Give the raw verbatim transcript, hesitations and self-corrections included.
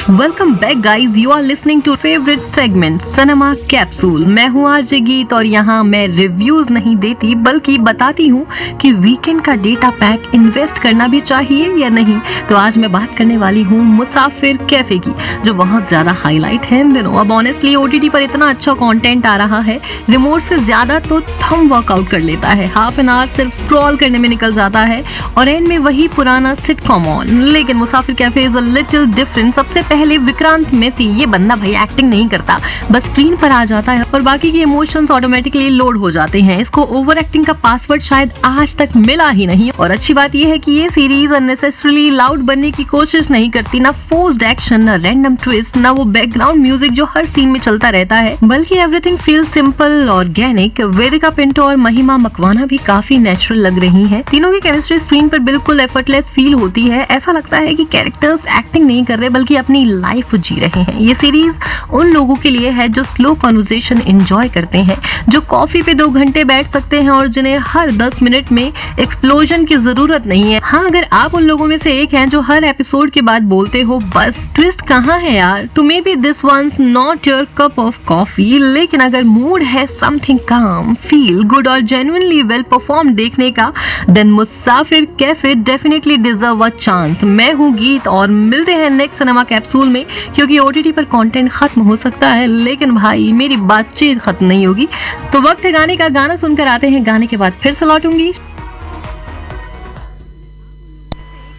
Welcome back guys, you are listening two favourite segment cinema capsule. मैं हूँ RJ गीत और यहाँ मैं रिव्यूज नहीं देती बल्कि बताती हूँ कि वीकेंड का डेटा पैक इन्वेस्ट करना भी चाहिए या नहीं। तो आज मैं बात करने वाली हूँ मुसाफिर कैफे की, जो बहुत ज्यादा हाईलाइट है इन दिनों। अब ऑनेस्टली ओटीटी पर इतना अच्छा कंटेंट आ रहा है, रिमोट से ज्यादा तो थंब वर्कआउट कर लेता है। हाफ एन आवर सिर्फ स्क्रॉल करने में निकल जाता है और एंड में वही पुराना सिटकॉम ऑन। लेकिन मुसाफिर cafe is a little different. सबसे पहले विक्रांत मेसी, ये बंदा भाई एक्टिंग नहीं करता, बस स्क्रीन पर आ जाता है और बाकी के इमोशंस ऑटोमेटिकली लोड हो जाते हैं। इसको ओवर एक्टिंग का पासवर्ड शायद आज तक मिला ही नहीं। और अच्छी बात यह है कि ये सीरीज अननेसेसरीली लाउड बनने की कोशिश नहीं करती, ना फोर्स्ड एक्शन, ना रैंडम ट्विस्ट, ना वो बैकग्राउंड म्यूजिक जो हर सीन में चलता रहता है, बल्कि एवरीथिंग फील सिंपल, ऑर्गेनिक। वेदिका पिंटो और महिमा मकवाना भी काफी नेचुरल लग रही है। तीनों की केमिस्ट्री स्क्रीन पर बिल्कुल एफर्टलेस फील होती है। ऐसा लगता है कि कैरेक्टर्स एक्टिंग नहीं कर रहे बल्कि अपनी लाइफ जी रहे हैं। ये सीरीज उन लोगों के लिए है जो स्लो कन्वर्सेशन एंजॉय करते हैं, जो कॉफी पे दो घंटे बैठ सकते हैं और जिन्हें हर दस मिनट में एक्सप्लोजन की जरूरत नहीं है। हाँ, अगर आप उन लोगों में से एक हैं जो हर एपिसोड के बाद बोलते हो बस ट्विस्ट कहाँ है यार, तो may be this once not your cup of coffee. लेकिन अगर मूड है समथिंग काम, फील गुड और जेन्युइनली वेल परफॉर्म देखने का, then Musafir cafe definitely deserve a chance. मैं हूँ गीत और मिलते हैं नेक्स्ट सिनेमा कैप्सूल में, क्योंकि ओटीटी पर कंटेंट खत्म हो सकता है लेकिन भाई मेरी बातचीत खत्म नहीं होगी। तो वक्त है गाने का, गाना सुनकर आते हैं, गाने के बाद फिर से लौटूंगी।